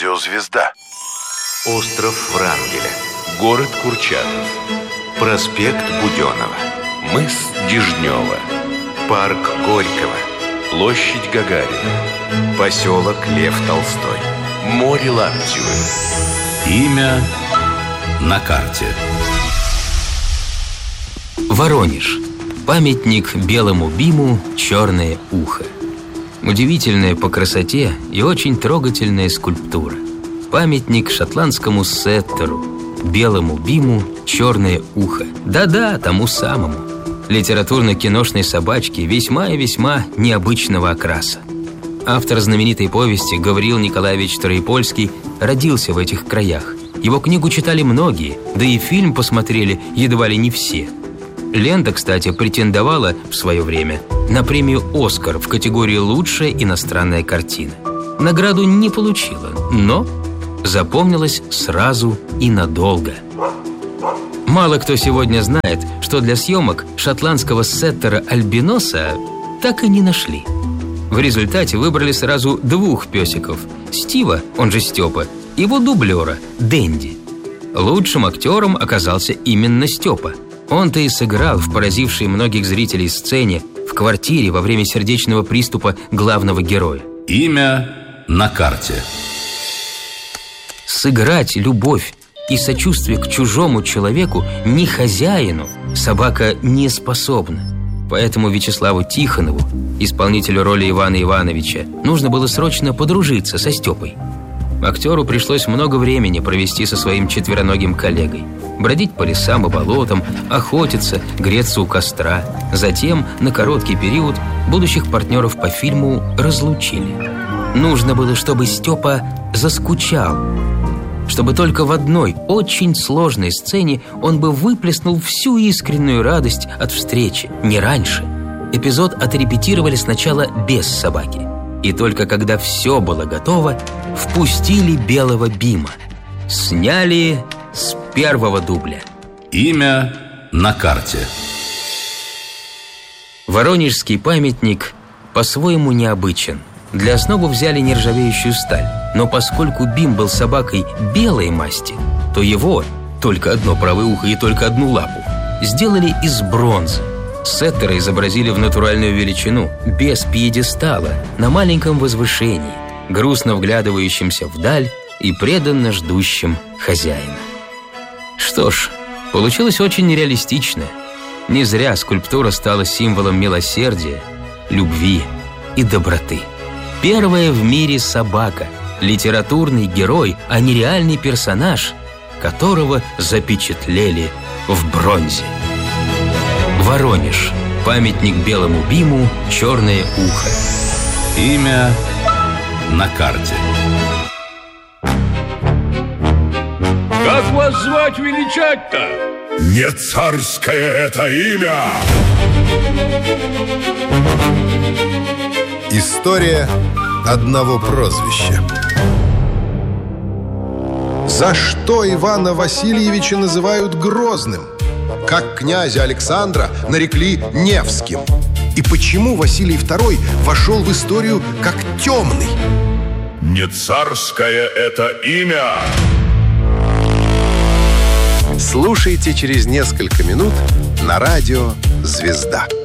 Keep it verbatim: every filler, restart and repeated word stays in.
Радио «Звезда». Остров Врангеля. Город Курчатов. Проспект Буденова. Мыс Дежнева. Парк Горького. Площадь Гагарина. Поселок Лев Толстой. Море Лаптевы. Имя на карте. Воронеж. Памятник белому биму «Черное ухо». Удивительная по красоте и очень трогательная скульптура. Памятник шотландскому сеттеру, белому биму «Черное ухо». Да-да, тому самому. Литературно-киношной собачке весьма и весьма необычного окраса. Автор знаменитой повести Гавриил Николаевич Троепольский родился в этих краях. Его книгу читали многие, да и фильм посмотрели едва ли не все. Лента, кстати, претендовала в свое время на премию «Оскар» в категории «Лучшая иностранная картина». Награду не получила, но запомнилась сразу и надолго. Мало кто сегодня знает, что для съемок шотландского сеттера-альбиноса так и не нашли. В результате выбрали сразу двух песиков – Стива, он же Степа, и его дублера – Дэнди. Лучшим актером оказался именно Степа. Он-то и сыграл в поразившей многих зрителей сцене в квартире во время сердечного приступа главного героя. Имя на карте. Сыграть любовь и сочувствие к чужому человеку, не хозяину, собака не способна. Поэтому Вячеславу Тихонову, исполнителю роли Ивана Ивановича, нужно было срочно подружиться со Степой. Актеру пришлось много времени провести со своим четвероногим коллегой. Бродить по лесам и болотам, охотиться, греться у костра. Затем, на короткий период, будущих партнеров по фильму разлучили. Нужно было, чтобы Степа заскучал, чтобы только в одной очень сложной сцене он бы выплеснул всю искреннюю радость от встречи, не раньше. Эпизод отрепетировали сначала без собаки. И только когда все было готово, впустили белого бима. Сняли с первого дубля. Имя на карте. Воронежский памятник по-своему необычен. Для основы взяли нержавеющую сталь. Но поскольку бим был собакой белой масти, то его, только одно правое ухо и только одну лапу, сделали из бронзы. Сеттера изобразили в натуральную величину, без пьедестала, на маленьком возвышении, грустно вглядывающемся вдаль и преданно ждущем хозяина. Что ж, получилось очень реалистично. Не зря скульптура стала символом милосердия, любви и доброты. Первая в мире собака, литературный герой, а не реальный персонаж, которого запечатлели в бронзе. Воронеж. Памятник белому биму «Черное ухо». Имя на карте. Как вас звать величать-то? Не царское это имя! История одного прозвища. За что Ивана Васильевича называют Грозным? Как князя Александра нарекли Невским? И почему Василий второй вошел в историю как темный? Не царское это имя! Слушайте через несколько минут на радио «Звезда».